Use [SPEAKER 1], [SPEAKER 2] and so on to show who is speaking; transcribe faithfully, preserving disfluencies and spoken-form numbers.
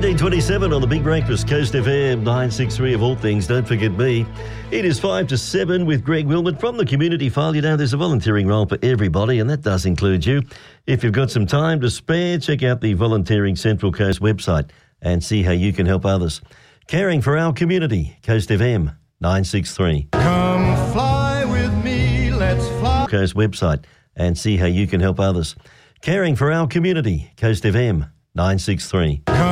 [SPEAKER 1] nineteen twenty-seven on the Big Breakfast, Coast F M nine sixty-three of all things. Don't forget me. It is five to seven with Greg Wilmot from the Community File. You know, there's a volunteering role for everybody, and that does include you. If you've got some time to spare, check out the Volunteering Central Coast website and see how you can help others. Caring for our community, Coast F M nine sixty-three.
[SPEAKER 2] Come fly with me, let's fly.
[SPEAKER 1] Coast website and see how you can help others. Caring for our community, Coast F M nine sixty-three.
[SPEAKER 2] Come